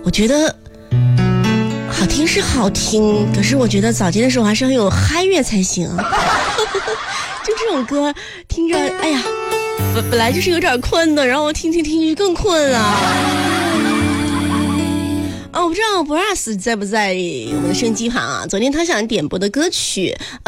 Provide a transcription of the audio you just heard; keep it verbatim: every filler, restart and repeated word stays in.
我觉得好听是好听，可是我觉得早间的时候还是很有嗨乐才行啊。就这种歌听着，哎呀，本本来就是有点困的，然后听听听就更困了。啊，我不知道 Brass 在不在我们的升级盘啊？昨天他想点播的歌曲。